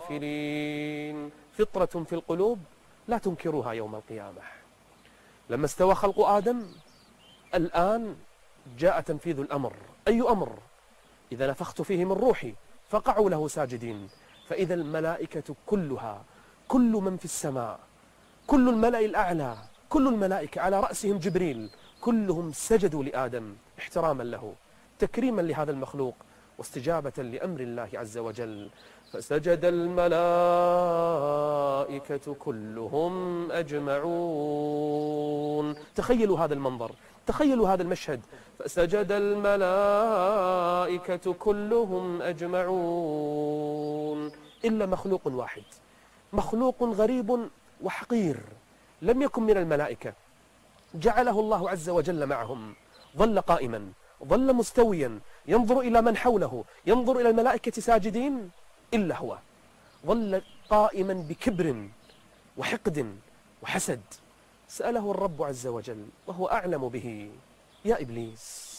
غافلين. فطرة في القلوب لا تنكرها يوم القيامة. لما استوى خلق آدم الآن جاء تنفيذ الأمر. أي أمر؟ إذا نفخت فيه من روحي فقعوا له ساجدين. فإذا الملائكة كلها، كل من في السماء، كل الملأ الأعلى، كل الملائكة على رأسهم جبريل، كلهم سجدوا لآدم احتراما له، تكريما لهذا المخلوق واستجابة لأمر الله عز وجل. فسجد الملائكة كلهم أجمعون. تخيلوا هذا المنظر، تخيلوا هذا المشهد. فسجد الملائكة كلهم أجمعون إلا مخلوق واحد، مخلوق غريب وحقير لم يكن من الملائكة، جعله الله عز وجل معهم، ظل قائما، ظل مستويا، ينظر إلى من حوله، ينظر إلى الملائكة ساجدين، إلا هو ظل قائما بكبر وحقد وحسد. سأله الرب عز وجل وهو أعلم به: يا إبليس،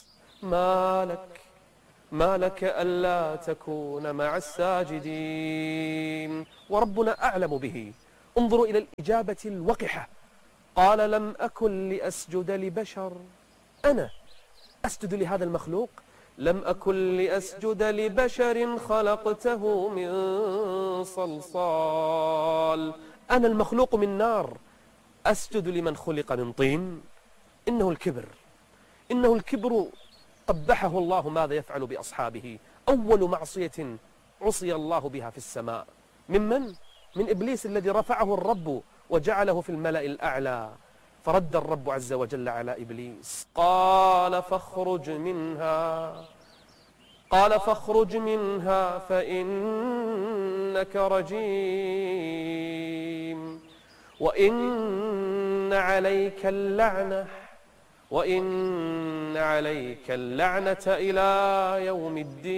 ما لك ألا تكون مع الساجدين؟ وربنا أعلم به. انظروا إلى الإجابة الوقحة. قال: لم أكن لأسجد لبشر. أنا أسجد لهذا المخلوق؟ لم أكن لأسجد لبشر خلقته من صلصال. أنا المخلوق من نار أسجد لمن خلق من طين؟ إنه الكبر، إنه الكبر قبحه الله. ماذا يفعل بأصحابه؟ أول معصية عصي الله بها في السماء من إبليس الذي رفعه الرب وجعله في الملأ الأعلى. فرد الرب عز وجل على إبليس، قال: فاخرج منها فإنك رجيم وإن عليك اللعنة إلى يوم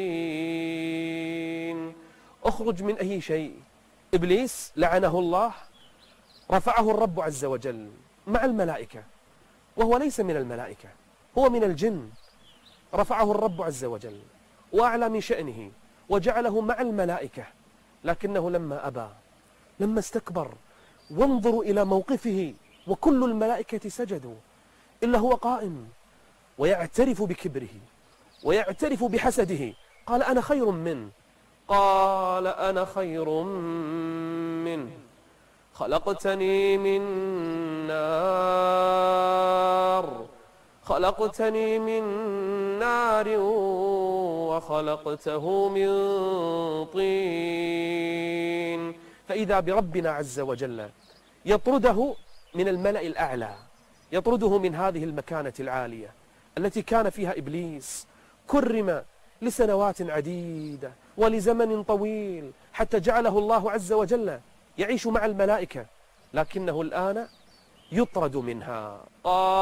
الدين. اخرج من أي شيء؟ إبليس لعنه الله، رفعه الرب عز وجل مع الملائكة، وهو ليس من الملائكة، هو من الجن. رفعه الرب عز وجل وأعلى من شأنه وجعله مع الملائكة، لكنه لما أبى، لما استكبر، وانظروا إلى موقفه وكل الملائكة سجدوا إلا هو قائم ويعترف بكبره ويعترف بحسده. قال: أنا خير منه. قال: أنا خير منه، خلقتني من نار وخلقته من طين. فإذا بربنا عز وجل يطرده من الملأ الأعلى، يطرده من هذه المكانة العالية التي كان فيها إبليس، كرم لسنوات عديدة ولزمن طويل حتى جعله الله عز وجل يعيش مع الملائكة، لكنه الآن يطرد منها.